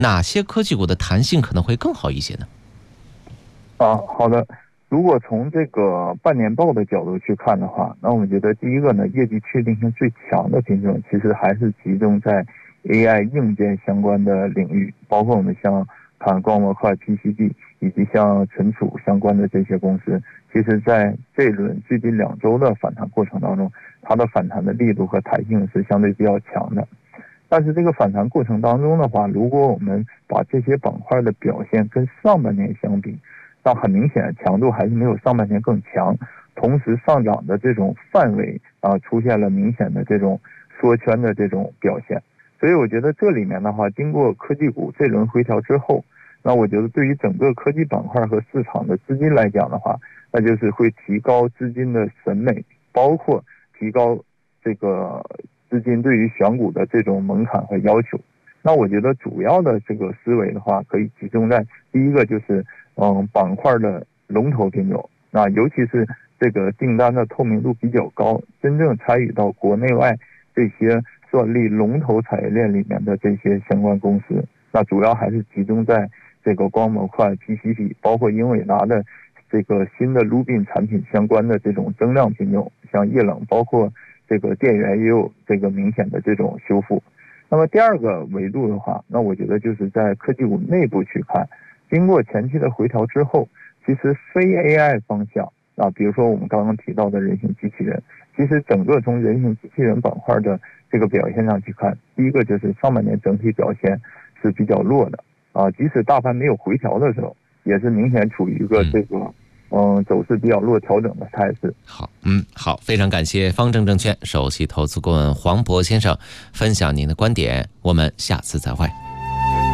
哪些科技股的弹性可能会更好一些呢？ 好的。如果从这个半年报的角度去看的话，那我们觉得第一个呢，业绩确定性最强的品种其实还是集中在 AI 硬件相关的领域，包括我们像看光模块、PCB 以及像存储相关的这些公司。其实在这一轮最近2周的反弹过程当中，它的反弹的力度和弹性是相对比较强的。但是这个反弹过程当中的话，如果我们把这些板块的表现跟上半年相比，那很明显强度还是没有上半年更强，同时上涨的这种范围出现了明显的这种缩圈的这种表现。所以我觉得这里面的话，经过科技股这轮回调之后，那我觉得对于整个科技板块和市场的资金来讲的话，那就是会提高资金的审美，包括提高这个资金对于选股的这种门槛和要求。那我觉得主要的这个思维的话，可以集中在第一个就是板块的龙头品种，那尤其是这个订单的透明度比较高，真正参与到国内外这些算力龙头产业链里面的这些相关公司，那主要还是集中在这个光模块、PCB， 包括英伟达的这个新的 Rubin 产品相关的这种增量品种，像液冷，包括这个电源也有这个明显的这种修复。那么第二个维度的话，那我觉得就是在科技股内部去看，经过前期的回调之后，其实非 AI 方向比如说我们刚刚提到的人形机器人，其实整个从人形机器人板块的这个表现上去看，第一个就是上半年整体表现是比较弱的即使大盘没有回调的时候，也是明显处于一个这个走势比较弱调整的态势。 好，非常感谢方正证券首席投资顾问黄渤先生分享您的观点，我们下次再会。